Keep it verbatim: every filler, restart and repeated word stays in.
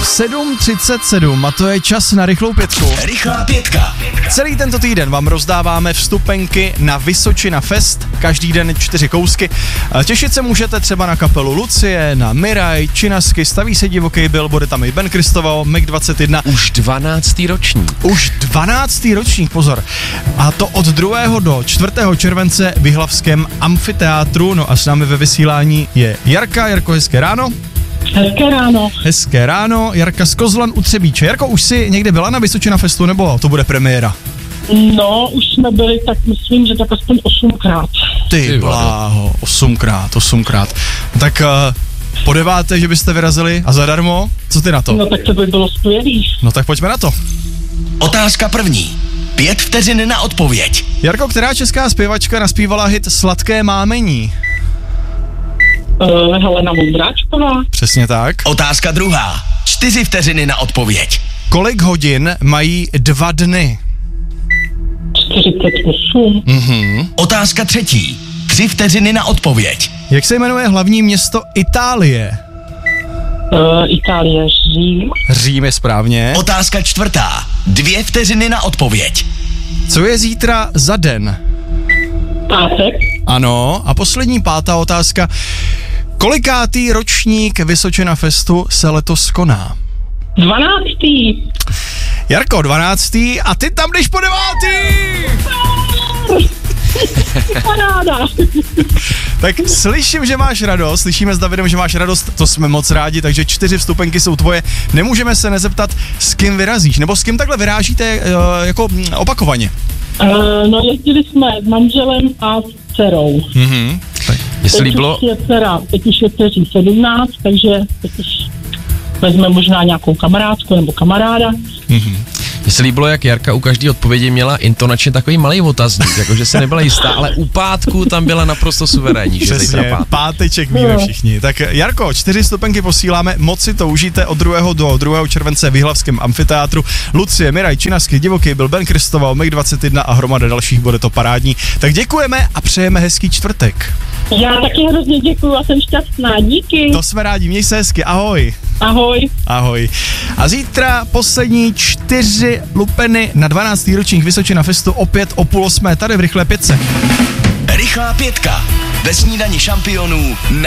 sedm třicet sedm a to je čas na rychlou pětku. Rychlá pětka. Celý tento týden vám rozdáváme vstupenky na Vysočina Fest, každý den čtyři kousky. Těšit se můžete třeba na kapelu Lucie, na Miraj, Činasky, Staví se divoký byl, bude tam i Ben Kristoval, Mig dvacet jedna. Už dvanáctý ročník. Už dvanáctý ročník, pozor. A to od druhého do čtvrtého července v Jihlavském amfiteátru. No a s námi ve vysílání je Jarka. Jarko, hezké ráno. Hezké ráno. Hezké ráno, Jarka z Kozlan u Třebíče. Jarko, už jsi někde byla na Vysočina Festu, nebo to bude premiéra? No, už jsme byli, tak myslím, že tak aspoň osmkrát. Ty bláho, osmkrát, osmkrát. Tak uh, po deváté, že byste vyrazili a zadarmo, co ty na to? No tak to by bylo skvělý. No tak pojďme na to. Otázka první. Pět vteřin na odpověď. Jarko, která česká zpěvačka naspívala hit Sladké mámení? Uh, Helena Vondráčková. Přesně tak. Otázka druhá. Čtyři vteřiny na odpověď. Kolik hodin mají dva dny? čtyřicet osm. Mhm. Otázka třetí. Tři vteřiny na odpověď. Jak se jmenuje hlavní město Itálie? Uh, Itálie, Řím. Řím je správně. Otázka čtvrtá. Dvě vteřiny na odpověď. Co je zítra za den? Pátek. Ano. A poslední pátá otázka. Kolikátý ročník Vysočina Festu se letos koná? dvanáctý. Jarko, dvanáctý a ty tam jdeš po devátý! Paráda. Tak slyším, že máš radost, slyšíme s Davidem, že máš radost, to jsme moc rádi, takže čtyři vstupenky jsou tvoje. Nemůžeme se nezeptat, s kým vyrazíš, nebo s kým takhle vyrážíte uh, jako mm, opakovaně? Uh, no, jezdili jsme s manželem a s dcerou. Mhm. Tak. Jestli Teď bylo... už je dcera, teď už je dceří sedmnáct, takže teď už vezme možná nějakou kamarádku nebo kamaráda. Mhm. Mně se líbilo, jak Jarka u každé odpovědi měla intonačně takový malý otazník, jakože se nebyla jistá, ale u pátku tam byla naprosto suverénní, že Přesně, zítra pát. páteček víme všichni. Tak Jarko, čtyři stupenky posíláme, moc si to užijte od druhého do druhého července v Jihlavském amfiteátru. Lucie, Miraj, Činasky, Divoký byl, Ben Kristoval, Mig dvacet jedna a hromada dalších, bude to parádní. Tak děkujeme a přejeme hezký čtvrtek. Já taky hrozně děkuju a jsem šťastná, díky. To jsme rádi, měj se hezky, ahoj. Ahoj. Ahoj. A zítra poslední čtyři lupeny na dvanáctý ročník Vysočina Festu opět o půl osmé tady v rychlé pětce. Rychlá pětka. Ve snídani šampionů.